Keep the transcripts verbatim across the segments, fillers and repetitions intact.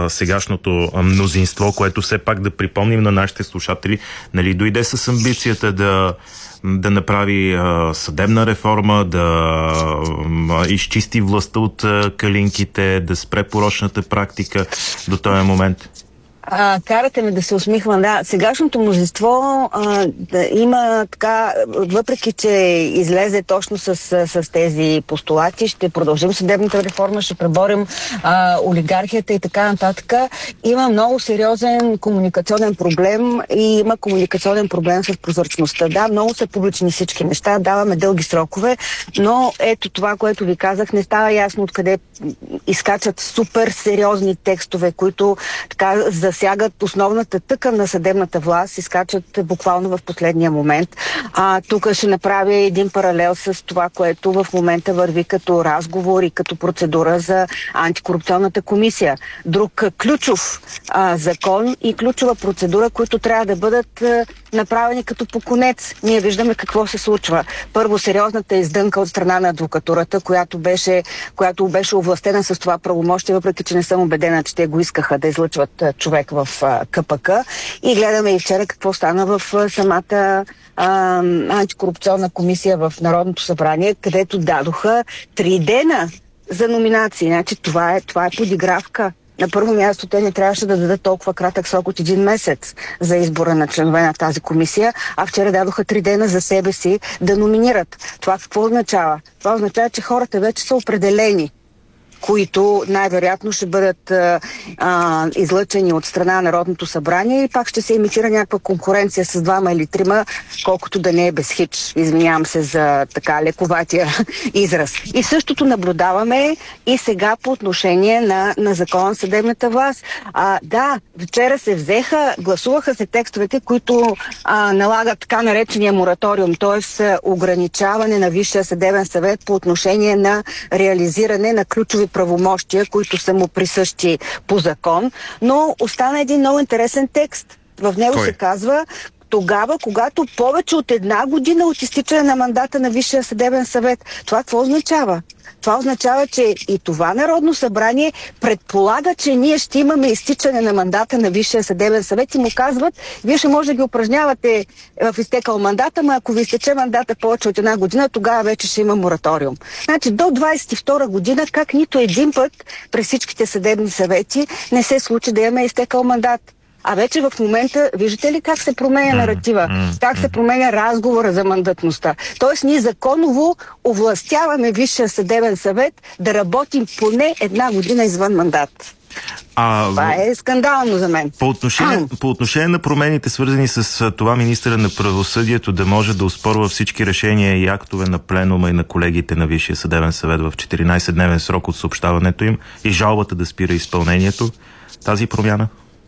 сегашното мнозинство, което все пак да припомним на нашите слушатели, нали, дойде с амбицията да да направи а, съдебна реформа, да а, изчисти властта от а, калинките, да спре порочната практика до този момент? А, карате ме да се усмихвам. Да, сегашното мнозинство а, да, има така, въпреки че излезе точно с, с, с тези постулати, ще продължим съдебната реформа, ще преборим а, олигархията и така нататък. Има много сериозен комуникационен проблем и има комуникационен проблем с прозрачността. Да, много са публични всички неща, даваме дълги срокове, но ето това, което ви казах, не става ясно откъде изкачат супер сериозни текстове, които така засягат основната тъкан на съдебната власт, изкачат буквално в последния момент. А, тук ще направя един паралел с това, което в момента върви като разговор и като процедура за антикорупционната комисия. Друг ключов а, закон и ключова процедура, които трябва да бъдат а, направени като по конец. Ние виждаме какво се случва. Първо, сериозната издънка от страна на адвокатурата, която беше, която беше овластена с това правомощие, въпреки че не съм убедена, че те го искаха да излъчват човек в а, КПК. И гледаме и вчера какво стана в а, самата а, антикорупционна комисия в Народното събрание, където дадоха три дена за номинации. Значи това е, това е подигравка. На първо място те не трябваше да дадат толкова кратък срок от един месец за избора на членове на тази комисия, а вчера дадоха три дена за себе си да номинират. Това какво означава? Това означава, че хората вече са определени, които най-вероятно ще бъдат а, а, излъчени от страна на Народното събрание и пак ще се имитира някаква конкуренция с двама или трима, колкото да не е без хич. Извинявам се за така лековатия израз. И същото наблюдаваме и сега по отношение на, на закон съдебната власт. А, да, вчера се взеха, гласуваха се текстовете, които а, налагат така наречения мораториум, т.е. ограничаване на Висшия съдебен съвет по отношение на реализиране на ключови правомощия, които са му присъщи по закон, но остана един много интересен текст. В него Кой? се казва: тогава, когато повече от една година от изтичане на мандата на Висшия съдебен съвет. Това какво означава? Това означава, че и това Народно събрание предполага, че ние ще имаме изтичане на мандата на Висшия съдебен съвет и му казват: вие ще може да ги упражнявате в изтекал мандата, но ако ви изтече мандата повече от една година, тогава вече ще има мораториум. Значи до двадесет и втора година, как нито един път през всичките съдебни съвети не се случи да имаме изтекал мандат. А вече в момента, виждате ли как се променя наратива? Как се променя разговора за мандатността? Тоест ние законово овластяваме Висшия съдебен съвет да работим поне една година извън мандат. А, това е скандално за мен. По отношение, по отношение на промените, свързани с това министъра на правосъдието да може да оспорва всички решения и актове на пленума и на колегите на Висшия съдебен съвет в четиринадесетдневен срок от съобщаването им и жалбата да спира изпълнението, тази промяна?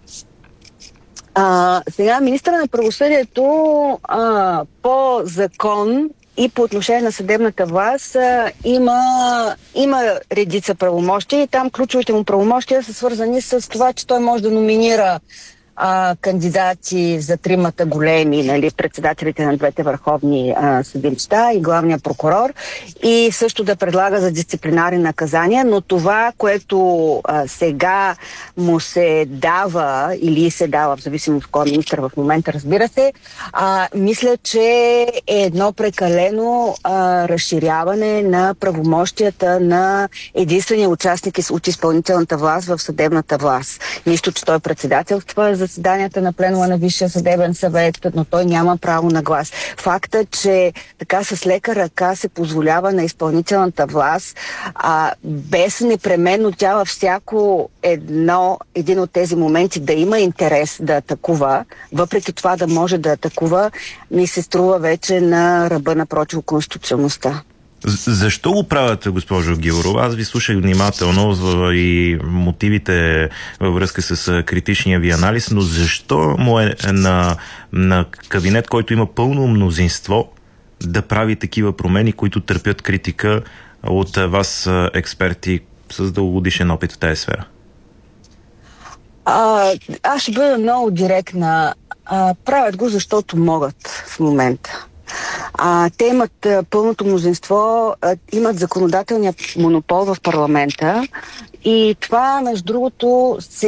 А, сега министъра на правосъдието а, по закон и по отношение на съдебната власт а, има, има редица правомощия и там ключовите му правомощия са свързани с това, че той може да номинира а, кандидати за тримата големи, нали, председателите на двете върховни а, съдилища и главния прокурор, и също да предлага за дисциплинарни наказания, но това, което а, сега му се дава или се дава, в зависимост от кой министър в момента, разбира се, а, мисля, че е едно прекалено а, разширяване на правомощията на единствения участник от изпълнителната власт в съдебната власт. Нищо, че той председателства заседанията на пленума на Висшия съдебен съвет, но той няма право на глас. Факта, че така с лека ръка се позволява на изпълнителната власт, а, без непременно тя във всяко едно, един от тези моменти да има интерес да атакува, въпреки това да може да атакува, ми се струва вече на ръба на противоконституционността. Защо го правите, госпожо Гилорова? Аз ви слушах внимателно и мотивите във връзка с критичния ви анализ, но защо му е на, на кабинет, който има пълно мнозинство, да прави такива промени, които търпят критика от вас, експерти с дългогодишен опит в тази сфера? А, аз ще бъда много директна. А, правят го, защото могат в момента. А, те имат а, пълното мнозинство, а, имат законодателния монопол в парламента и това, между другото, се